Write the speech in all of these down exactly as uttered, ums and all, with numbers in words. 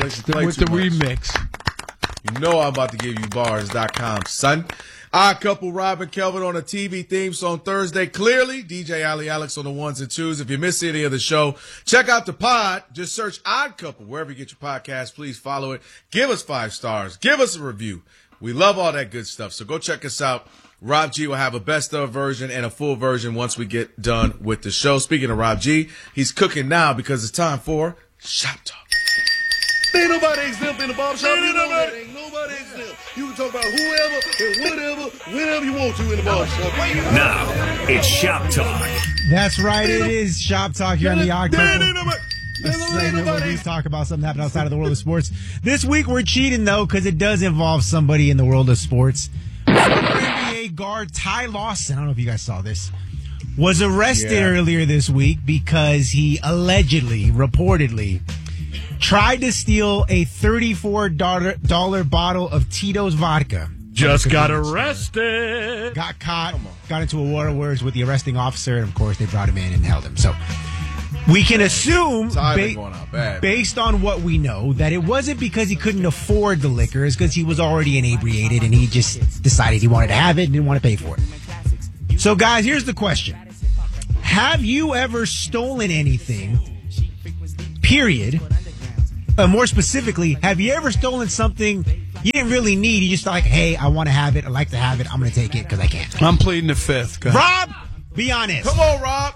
remix with the remix. You know I'm about to give you bars dot com, son. Odd Couple, Rob and Kelvin on a T V theme song Thursday. Clearly, D J Ali Alex on the ones and twos. If you missed any of the show, check out the pod. Just search Odd Couple wherever you get your podcast. Please follow it. Give us five stars. Give us a review. We love all that good stuff. So go check us out. Rob G will have a best of version and a full version once we get done with the show. Speaking of Rob G, he's cooking now because it's time for Shop Talk. Ain't nobody exempt in the barbershop. Ain't nobody, ain't nobody exempt. You can talk about whoever and whatever, whenever you want to in the barbershop. Now, it's Shop Talk. That's right, it is Shop Talk here on the Odd Couple. A segment where we talk about something happening outside of the world of sports. This week we're cheating, though, because it does involve somebody in the world of sports. N B A guard Ty Lawson, I don't know if you guys saw this, was arrested yeah. earlier this week because he allegedly, reportedly, tried to steal a thirty-four dollars bottle of Tito's vodka. Just got arrested. Got caught, got into a war of words with the arresting officer, and of course they brought him in and held him. So we can assume, ba- based on what we know, that it wasn't because he couldn't afford the liquor. It's because he was already inebriated and he just decided he wanted to have it and didn't want to pay for it. So guys, here's the question. Have you ever stolen anything, period? Uh, more specifically, have you ever stolen something you didn't really need? You just thought, like, hey, I want to have it. I like to have it. I'm going to take it because I can. I'm pleading the fifth. Rob, be honest. Come on, Rob.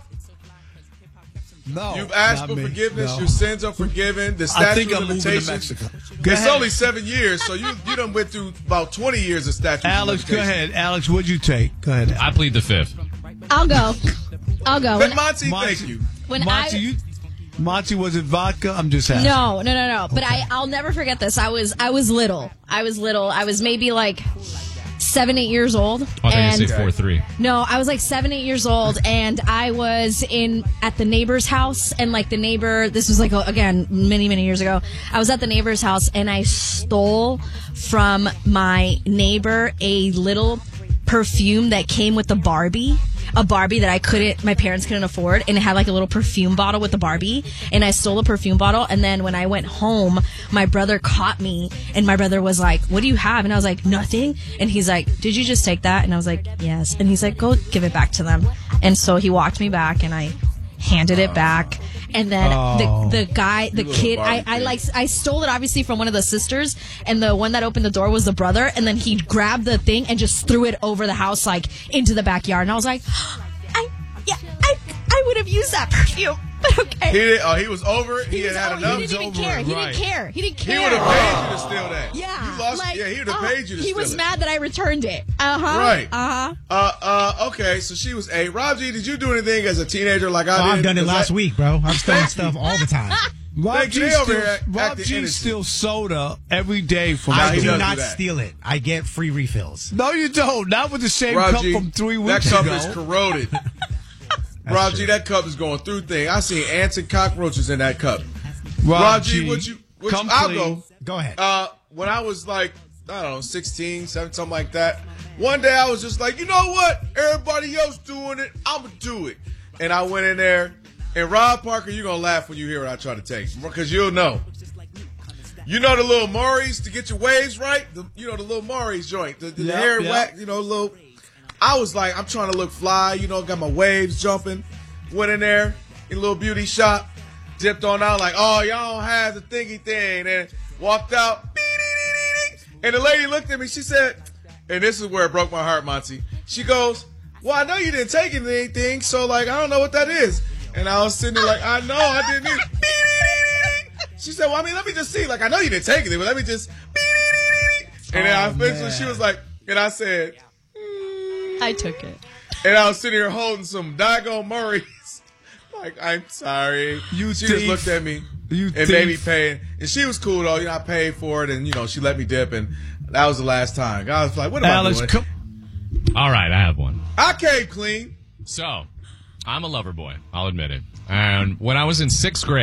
No. You've asked for me. forgiveness. No. Your sins are forgiven. The I think statute I'm of moving to limitations. Mexico. It's ahead. only seven years, so you you done went through about twenty years of statute Alex, of go limitations. ahead. Alex, what'd you take? Go ahead. I plead the fifth. I'll go. I'll go. But Monty, Monty, thank you. When Monty, I, you, Monty, was it vodka? I'm just asking. No, no, no, no. But I, I'll never forget this. I was, I was little. I was little. I was maybe like seven, eight years old. I thought and you say four three. No, I was like seven, eight years old, and I was in at the neighbor's house, and like the neighbor, this was like again many, many years ago. I was at the neighbor's house, and I stole from my neighbor a little perfume that came with the Barbie. A Barbie that I couldn't, my parents couldn't afford, and it had like a little perfume bottle with the Barbie, and I stole a perfume bottle, and then when I went home, my brother caught me, and my brother was like, what do you have? And I was like, nothing, and he's like, did you just take that? And I was like, yes, and he's like, go give it back to them, and so he walked me back, and I handed it back. And then Oh. the the guy, the You kid, little I, Barbie I kid. like I stole it obviously from one of the sisters, and the one that opened the door was the brother. And then he grabbed the thing and just threw it over the house, like into the backyard. And I was like, I yeah, I I would have used that perfume, but okay. He did, oh, he was over it. He, He was- had had oh, enough. He didn't even over care. it, He right. didn't care. He didn't He care. would have paid you to steal that. Yeah, You lost, like, yeah, he would have uh, paid you to He steal was it. mad that I returned it. Uh huh. Right. Uh huh. Uh, uh, okay, so she was eight. Rob G, did you do anything as a teenager like I Oh, did? I've done it Was last that- week, bro. I'm stealing stuff all the time. Rob Thank G you. They over steals, here act- Rob acting G innocent. steals soda every day from Nah, I he do does not do that. steal it. I get free refills. No, you don't. Not with the same Rob cup G, from three that weeks cup ago. is corroded. Rob G, true. that cup is going through things. I seen ants and cockroaches in that cup. Rob, Rob G, G, what you? What come you I'll clean. go. Go ahead. Uh, when I was like, I don't know, sixteen, seventeen, something like that. One day I was just like, you know what? Everybody else doing it, I'ma do it. And I went in there, and Rob Parker, you're gonna laugh when you hear what I try to take, because you'll know. You know the little Maury's to get your waves right? The, you know the little Maury's joint, the, the Yep, hair yep. whack, you know, little. I was like, I'm trying to look fly, you know, got my waves jumping. Went in there, in a little beauty shop, dipped on out like, oh, y'all don't have the thingy thing, and walked out. And the lady looked at me, she said, and this is where it broke my heart, Monty. She goes, well, I know you didn't take anything, so like, I don't know what that is. And I was sitting there like, I know, I didn't either. She said, well, I mean, let me just see. Like, I know you didn't take anything, but let me just. And then I Oh, finished, and man. she was like, and I said, I took it. and I was sitting here holding some Diagon Murray's. Like, I'm sorry. You she thief. just looked at me You and made me thief. pay. And she was cool, though. You know, I paid for it, and, you know, she let me dip, and that was the last time. I was like, what am Alex, I doing? come, All right, I have one. I came clean. So, I'm a lover boy. I'll admit it. And when I was in sixth grade,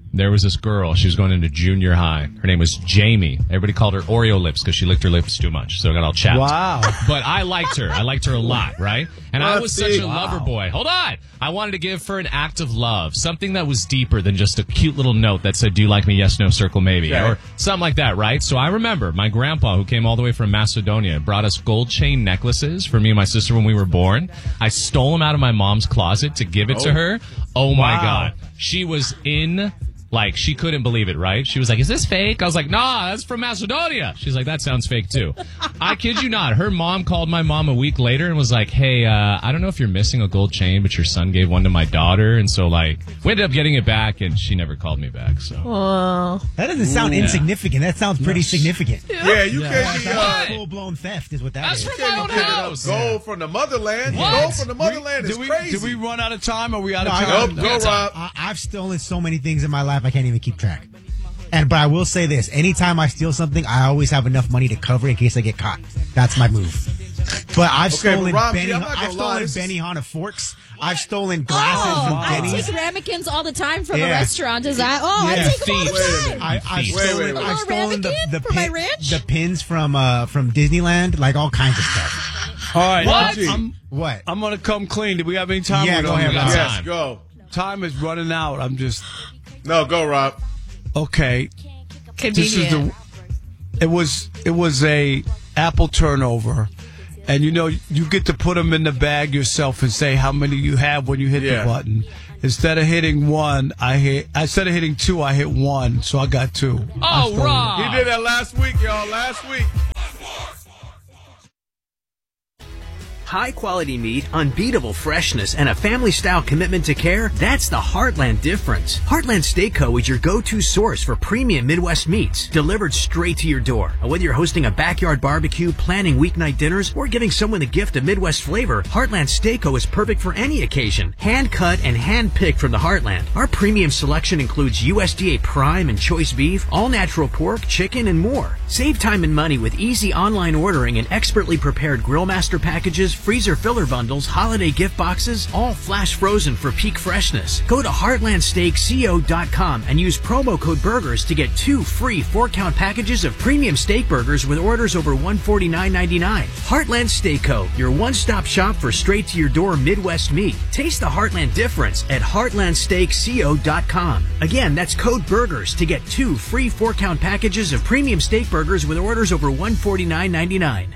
there was this girl. She was going into junior high. Her name was Jamie. Everybody called her Oreo lips because she licked her lips too much, so it got all chapped. Wow. But I liked her. I liked her a lot, right? And I was such a Wow. lover boy. Hold on. I wanted to give her an act of love, something that was deeper than just a cute little note that said, do you like me? Yes, no, circle, maybe. Okay. Or something like that, right? So I remember my grandpa, who came all the way from Macedonia, brought us gold chain necklaces for me and my sister when we were born. I stole them out of my mom's closet to give it Oh. to her. Oh, my Wow. God. She was in... Like, she couldn't believe it, right? She was like, is this fake? I was like, nah, that's from Macedonia. She's like, that sounds fake, too. I kid you not. Her mom called my mom a week later and was like, hey, uh, I don't know if you're missing a gold chain, but your son gave one to my daughter. And so, like, we ended up getting it back, and she never called me back, so. Oh. That doesn't sound Yeah. insignificant. That sounds pretty significant. Yeah, you can't be uh, What? Full blown theft is what that That's is. from my own picking up house. gold from the motherland. What? Gold from the motherland is Did we, crazy. did we run out of time? Or are we out No, of I time? Nope, go, Rob. I, I've stolen so many things in my life I can't even keep track. And but I will say this: anytime I steal something, I always have enough money to cover in case I get caught. That's my move. But I've Okay, but stolen Rob, Benny, I'm not gonna I've stolen lie, this is- Benihana forks. I've stolen glasses Oh, from I Denny's. take ramekins all the time from Yeah. a restaurant. Is that? Oh, I Yeah. take them all Thief. the Wait a time. minute. I, I've Wait, stolen, wait, wait. I've stolen the, Ramekin the, for my pin- ranch? the pins from uh, from Disneyland, like all kinds of stuff. All right. What? I'm, What? I'm going to come clean. Do we have any time? Yeah, We go don't ahead, have Rob. Yes, Time. go. Time is running out. I'm just No, go, Rob. okay. This is Convenient. the. It was it was a apple turnover, and you know you get to put them in the bag yourself and say how many you have when you hit Yeah. the button. Instead of hitting one, I hit. Instead of hitting two, I hit one, so I got two. I Oh, stole it. Rob. He did that last week, y'all. Last week. High quality meat, unbeatable freshness, and a family style commitment to care, that's the Heartland difference. Heartland Steak Co. is your go-to source for premium Midwest meats, delivered straight to your door. And whether you're hosting a backyard barbecue, planning weeknight dinners, or giving someone the gift of Midwest flavor, Heartland Steak Co. is perfect for any occasion. Hand cut and hand picked from the Heartland. Our premium selection includes U S D A prime and choice beef, all natural pork, chicken, and more. Save time and money with easy online ordering and expertly prepared grill master packages, freezer filler bundles, holiday gift boxes, all flash frozen for peak freshness. Go to heartland steak co dot com and use promo code BURGERS to get two free four-count packages of premium steak burgers with orders over one hundred forty-nine ninety-nine. Heartland Steak Co., your one-stop shop for straight-to-your-door Midwest meat. Taste the Heartland difference at heartland steak co dot com. Again, that's code BURGERS to get two free four-count packages of premium steak burgers with orders over one hundred forty-nine ninety-nine.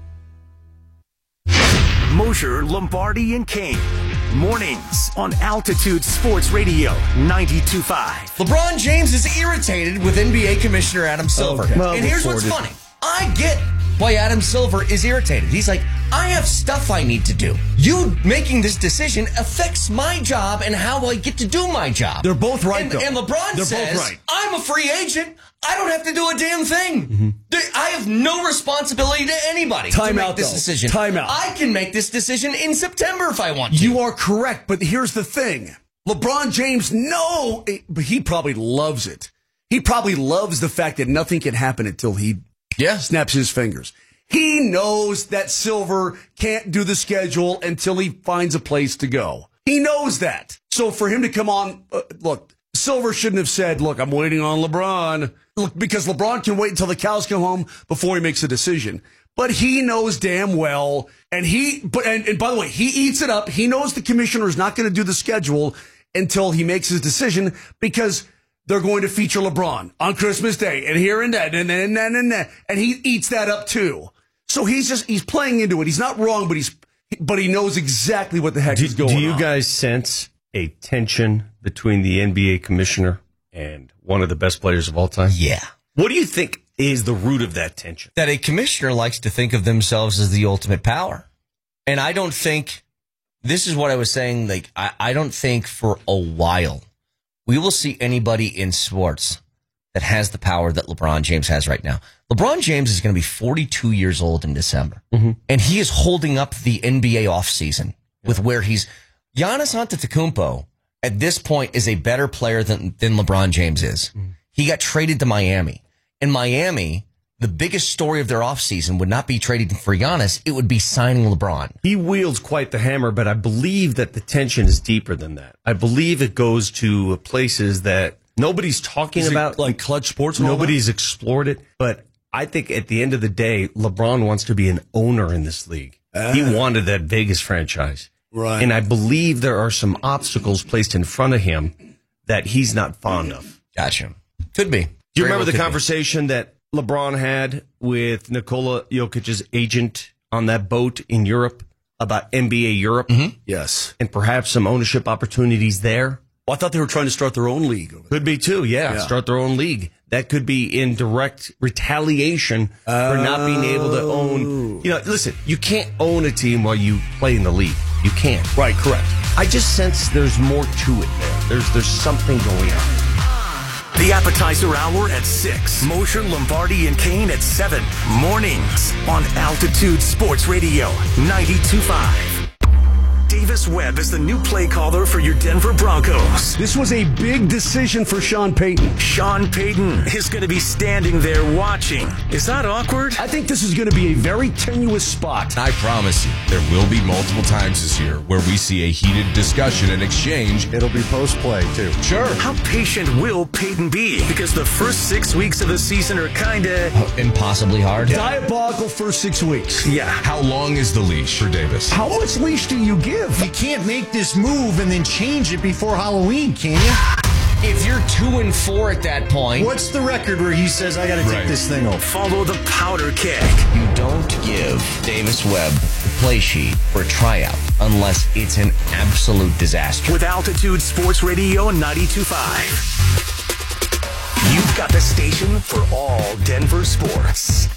Mosher, Lombardi, and Kane. Mornings on Altitude Sports Radio ninety-two point five. LeBron James is irritated with N B A Commissioner Adam Silver. Okay. Well, and here's what's reported. funny. I get why Adam Silver is irritated. He's like, I have stuff I need to do. You making this decision affects my job and how I get to do my job. They're both right, And, though. and LeBron They're says, both right. I'm a free agent. I don't have to do a damn thing. Mm-hmm. They- I have no responsibility to anybody to Time make out, this though. decision. Time out. I can make this decision in September if I want to. You are correct, but here's the thing. LeBron James, no, but he probably loves it. He probably loves the fact that nothing can happen until he Yeah. snaps his fingers. He knows that Silver can't do the schedule until he finds a place to go. He knows that. So for him to come on, uh, look, Silver shouldn't have said, look, I'm waiting on LeBron. Look, because LeBron can wait until the cows come home before he makes a decision. But he knows damn well, and he, but and, and by the way, he eats it up. He knows the commissioner is not going to do the schedule until he makes his decision because they're going to feature LeBron on Christmas Day and here and that and then and, and, and, and, and he eats that up too. So he's just he's playing into it. He's not wrong, but he's but he knows exactly what the heck Do, is going on. do you guys sense a tension between the N B A commissioner and one of the best players of all time? Yeah. What do you think is the root of that tension? That a commissioner likes to think of themselves as the ultimate power. And I don't think, this is what I was saying, like, I, I don't think for a while we will see anybody in sports that has the power that LeBron James has right now. LeBron James is going to be forty-two years old in December. Mm-hmm. And he is holding up the N B A offseason yeah. with where he's, Giannis Antetokounmpo at this point is a better player than, than LeBron James is. Mm-hmm. He got traded to Miami. In Miami, the biggest story of their offseason would not be trading for Giannis. It would be signing LeBron. He wields quite the hammer, but I believe that the tension is deeper than that. I believe it goes to places that Nobody's talking Is it about like Clutch Sports. And all Nobody's explored it, but I think at the end of the day, LeBron wants to be an owner in this league. Ah. He wanted that Vegas franchise. Right. And I believe there are some obstacles placed in front of him that he's not fond of. Gotcha. Could be. Do you Very remember well the could be. conversation that LeBron had with Nikola Jokic's agent on that boat in Europe about N B A Europe? Mm-hmm. Yes. And perhaps some ownership opportunities there? Well, I thought they were trying to start their own league. Over there. Could be too, yeah. Yeah. Start their own league. That could be in direct retaliation for not being able to own. You know, listen, you can't own a team while you play in the league. You can't. Right, correct. I just sense there's more to it there. There's there's something going on. The appetizer hour at six. Mosher, Lombardi, and Kane at seven. Mornings on Altitude Sports Radio ninety-two point five. Davis Webb is the new play caller for your Denver Broncos. This was a big decision for Sean Payton. Sean Payton is going to be standing there watching. Is that awkward? I think this is going to be a very tenuous spot. I promise you, there will be multiple times this year where we see a heated discussion and exchange. It'll be post-play, too. Sure. How patient will Payton be? Because the first six weeks of the season are kind of impossibly hard. Diabolical first six weeks. Yeah. How long is the leash for Davis? How much leash do you give? You can't make this move and then change it before Halloween, can you? If you're two and four at that point, What's the record where he says, I got to take Right. this thing off? Follow the powder keg. you don't give Davis Webb the play sheet for a tryout unless it's an absolute disaster. With Altitude Sports Radio ninety-two point five. You've got the station for all Denver sports.